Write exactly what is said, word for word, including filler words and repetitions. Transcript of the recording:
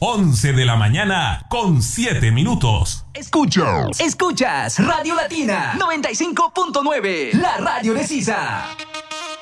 once de la mañana con siete minutos. Escuchas, escuchas Radio Latina noventa y cinco punto nueve, la radio de Sisa.